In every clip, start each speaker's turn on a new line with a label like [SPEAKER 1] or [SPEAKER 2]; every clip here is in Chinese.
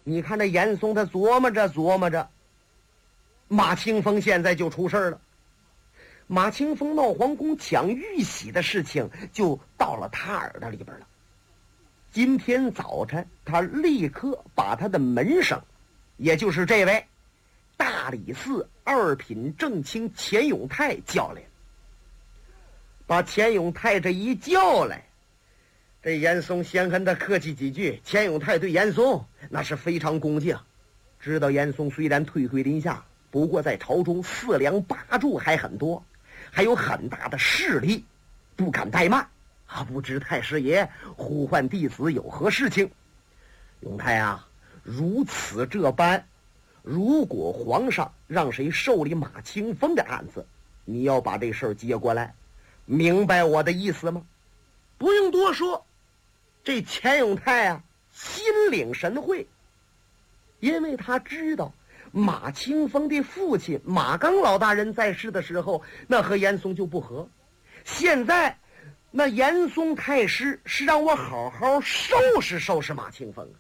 [SPEAKER 1] 你看这严嵩他琢磨着琢磨着，马清风现在就出事了。马清风闹皇宫抢玉玺的事情就到了他耳朵里边了。今天早晨他立刻把他的门生，也就是这位大理寺二品正卿钱永泰叫来，把钱永泰这一叫来，这严嵩先跟他客气几句。钱永泰对严嵩那是非常恭敬，知道严嵩虽然退归林下，不过在朝中4梁8柱还很多，还有很大的势力，不敢怠慢啊！不知太师爷呼唤弟子有何事情？永泰啊，如此这般，如果皇上让谁受理马清风的案子，你要把这事儿接过来，明白我的意思吗？不用多说，这钱永泰啊心领神会，因为他知道马清风的父亲马刚老大人在世的时候，那和严嵩就不和。现在那严嵩太师是让我好好收拾收拾马清风啊。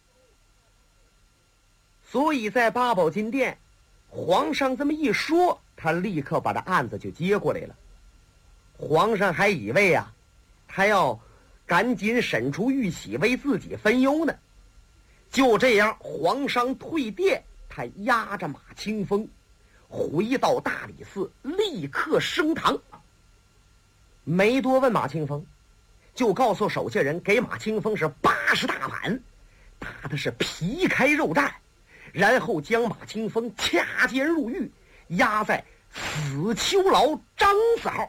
[SPEAKER 1] 所以在八宝金殿，皇上这么一说，他立刻把这案子就接过来了。皇上还以为啊，他要赶紧审出玉玺为自己分忧呢。就这样，皇上退殿，他押着马清风回到大理寺，立刻升堂。没多问马清风，就告诉手下人给马清风是80大板，打的是皮开肉绽，然后将马清风掐监入狱，押在死囚牢张子号。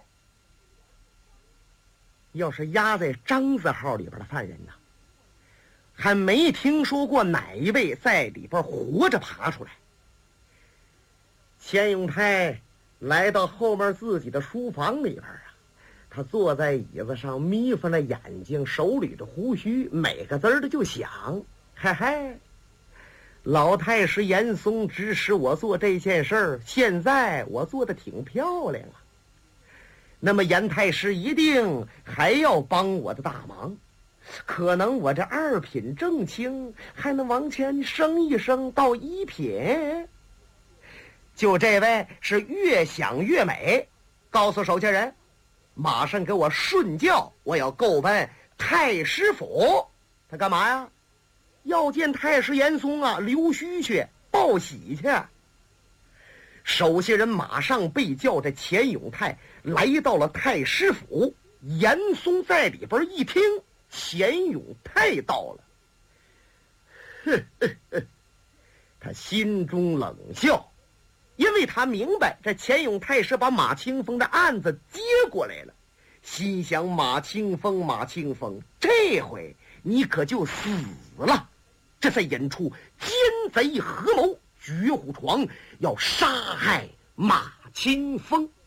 [SPEAKER 1] 要是押在张子号里边的犯人呢，还没听说过哪一位在里边活着爬出来。钱永泰来到后面自己的书房里边啊，他坐在椅子上，眯缝了眼睛，手捋着胡须，每个字的就想：嘿嘿，老太师严嵩指使我做这件事儿，现在我做的挺漂亮啊。那么严太师一定还要帮我的大忙，可能我这2品正卿还能往前升一升到1品。就这位是越想越美，告诉手下人马上给我顺轿，我要够奔太师府。他干嘛呀？要见太师严嵩啊，溜须去报喜去。手下人马上被叫着钱永泰来到了太师府。严嵩在里边一听钱永泰到了，他心中冷笑，因为他明白这钱永泰是把马清风的案子接过来了，心想马清风，这回你可就死了，这才引出奸贼合谋，绝户床要杀害马清风。